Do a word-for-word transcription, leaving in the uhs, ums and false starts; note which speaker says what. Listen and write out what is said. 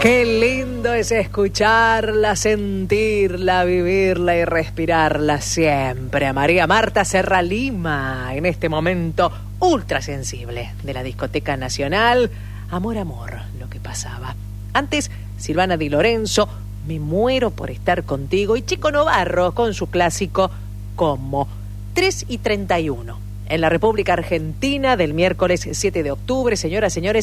Speaker 1: Qué lindo es escucharla, sentirla, vivirla y respirarla siempre. A María Marta Serra Lima, en este momento ultra sensible de la Discoteca Nacional. Amor, amor, lo que pasaba. Antes, Silvana Di Lorenzo, Me muero por estar contigo. Y Chico Novarro con su clásico Como. tres y treinta y uno. En la República Argentina del miércoles siete de octubre, señoras, señores.